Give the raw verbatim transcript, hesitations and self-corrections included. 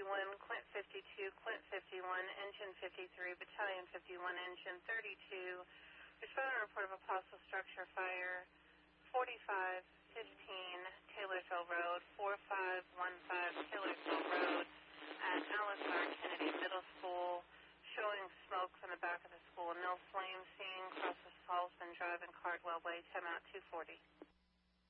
fifty-one, Clint fifty-two, Clint fifty-one, Engine fifty-three, Battalion fifty-one, Engine thirty-two. Respond and report of a possible structure fire, forty-five fifteen Taylorsville Road, four five one five Taylorsville Road at Alice R. Kennedy Middle School, showing smoke from the back of the school. No flames seen across the Salzman Drive and Cardwell Way, time out two forty.